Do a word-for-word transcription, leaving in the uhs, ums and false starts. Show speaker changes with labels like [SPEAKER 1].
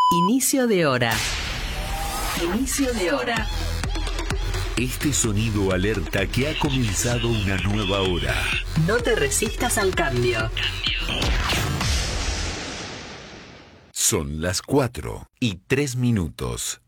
[SPEAKER 1] Inicio de hora. Inicio de hora.
[SPEAKER 2] Este sonido alerta que ha comenzado una nueva hora.
[SPEAKER 1] No te resistas al cambio.
[SPEAKER 2] Son las cuatro y tres minutos.